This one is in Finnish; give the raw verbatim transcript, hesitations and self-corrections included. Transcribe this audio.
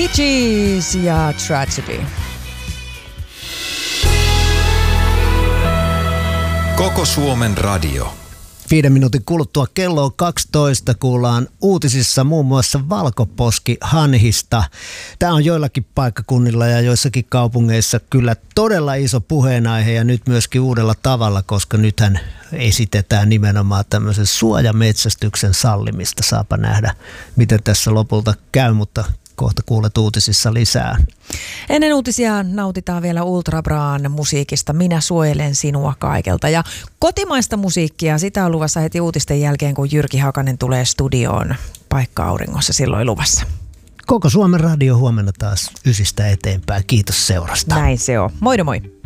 Gees ja Tragedy. Koko Suomen radio. Viiden minuutin kuluttua kello on kaksitoista, kuullaan uutisissa muun muassa valkoposkihanhista. Tämä on joillakin paikkakunnilla ja joissakin kaupungeissa kyllä todella iso puheenaihe ja nyt myöskin uudella tavalla, koska nythän esitetään nimenomaan tämmöisen suojametsästyksen sallimista. Saapa nähdä, miten tässä lopulta käy, mutta kohta kuulet uutisissa lisää. Ennen uutisia nautitaan vielä Ultra Braan musiikista Minä suojelen sinua kaikelta. Ja kotimaista musiikkia, sitä on luvassa heti uutisten jälkeen, kun Jyrki Hakanen tulee studioon. Paikka auringossa silloin luvassa. Koko Suomen radio huomenna taas ysistä eteenpäin. Kiitos seurasta. Näin se on. Moido moi.